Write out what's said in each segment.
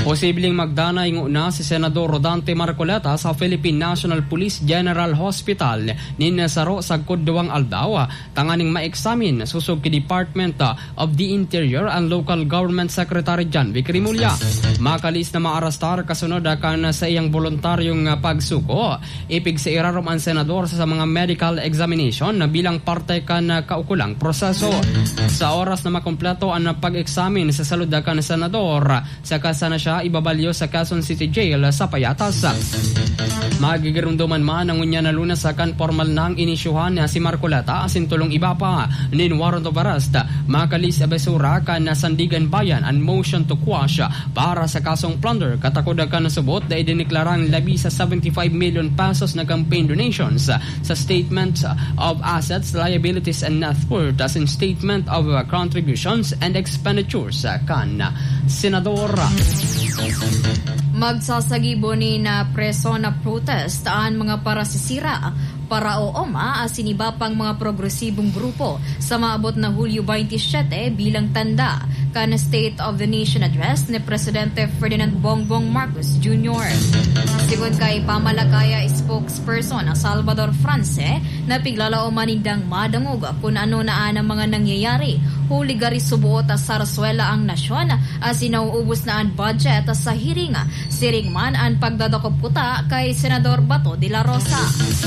Posibleng magdanay nguna si Senador Rodante Marcoleta sa Philippine National Police General Hospital nin saro sagkod duwang aldaw tanganing ma-examine susog ki Department of the Interior and Local Government Secretary John Vic Rimulya. Makalis na maarastar kasunod kan sa iyang voluntaryong pagsuko. Ipig sa irarom ang senador sa mga medical examination na bilang parte kan kaukulang proseso. Sa oras na makompleto ang pag-examine sa salud kan senador, saka sana siya ibabalyo sa Quezon City Jail sa Payatas. Magigirunduman man ang unya na lunas sa kan formal nang inisyuhan si Marcoleta asin tulong iba pa nin warrant of arrest makalis abesura kan Sandigan Bayan and motion to quash para sa kasong plunder katakoda kan subot na idineklarang labi sa 75 million pesos na campaign donations sa statement of assets, liabilities and net worth as in statement of contributions and expenditures kan senador. Magsasagibo ni na preso na protest ang mga parasisira para ooma asiniba pang mga progresibong grupo sa maabot na Hulyo 27 bilang tanda kan State of the Nation Address ni Presidente Ferdinand Bongbong Marcos Jr. Sigon kay pamalakaya spokesperson na Salvador France na piglalao manindang madangog kung ano na ang mga nangyayari huli gari subuot sa Sarsuela ang nasyon as inauubos na ang budget sa hearing siring man ang pagdadakop kuta kay Senador Bato de la Rosa.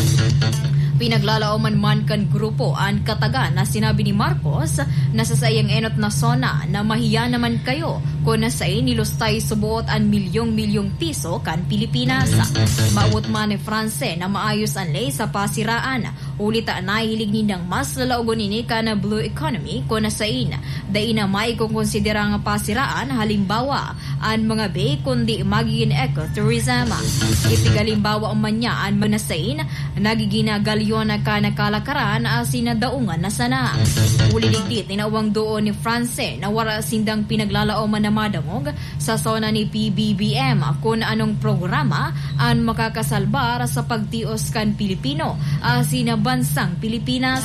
Pinaglalao man kan grupo ang kataga na sinabi ni Marcos na sa sayang enot na sona na mahiya naman kayo kung nasay nilustay subuot ang milyong-milyong piso kan Pilipinas. Maawot man ni France na maayos ang lay sa pasiraan. Ulita na hilig nindang mas lalaugon ini ka na blue economy kung nasain. Dahil na may kung konsidera nga pasiraan halimbawa ang mga bay kundi magiging ecotourism. Itigalimbawa ang manya ang manasain nagiginagalyon na ka nakalakaran asin na daungan na sana. Uliligdit ninawang doon ni France na wala sindang pinaglalao man na madangog sa zona ni PBBM kung anong programa ang makakasalbar sa pagtios kan Pilipino asin na bansang Pilipinas.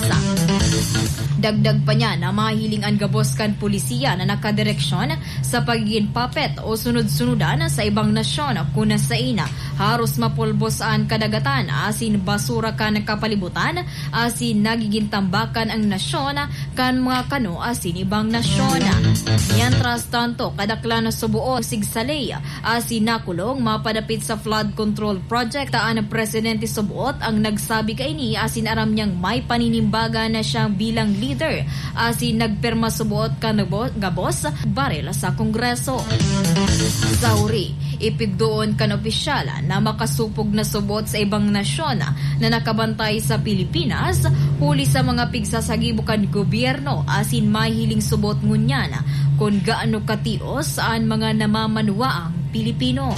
Dagdag pa niya na mahiling ang gabos kan pulisiya na nakadireksyon sa pagiging puppet o sunod-sunudan sa ibang nasyon kung nasaina haros mapulbos ang kadagatan asin basura kan kapalibutan asin nagiging tambakan ang nasyon kan mga kano asin ibang nasyon. Mientras tanto kadakla na subuo sigsalay asin nakulong mapadapit sa flood control project taan ang presidente subuot ang nagsabi kay ni asin aram niyang may paninimbaga na siyang bilang leader asin nagperma subuot kan gabos barel sa kongreso. Sa uri ipigdoon kan opisyal na makasupog na subot sa ibang nasyon na nakabantay sa Pilipinas huli sa mga pigsasagibukan gobyerno asin mahiling subot ngunyan kung gaano katios ang mga namamanwaang Pilipino.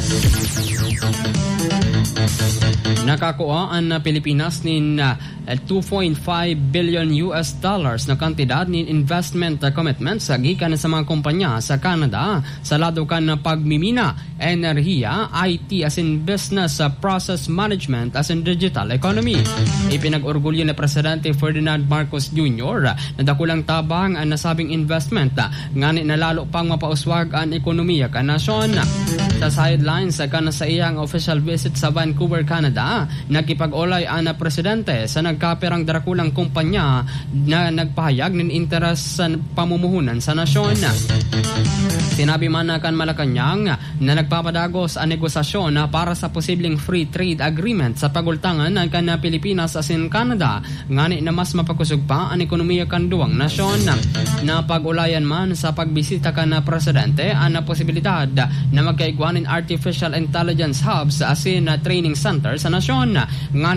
Nakakuha ang Pilipinas nin 2.5 billion US dollars na kantidad nin investment commitments sa gikan sa mga kumpanya sa Canada sa lado kan pagmimina, enerhiya, IT as in business process management as in digital economy. Ipinag-orgulyo na Presidente Ferdinand Marcos Jr. na dakulang tabang ang nasabing investment ngani na lalo pang mapauswag ang ekonomiya kan nasyon. Sa sidelines kan sa iyang official visit sa Vancouver, Canada, nakipag-olay ang Presidente sa nagkaperang darakulang kumpanya na nagpahayag ng interes sa pamumuhunan sa nasyon. Sinabi man kan Malacanang na nagpapadagos ang negosasyon para sa posibleng free trade agreement sa pagultangan ng kan Pilipinas as in Canada, ngani na mas mapakusog pa ang ekonomiya kan duwang nasyon. Napag-ulayan man sa pagbisita kan Presidente ang posibilidad na magkaigwanin artificial intelligence hubs as in training center sa nasyon. Ngani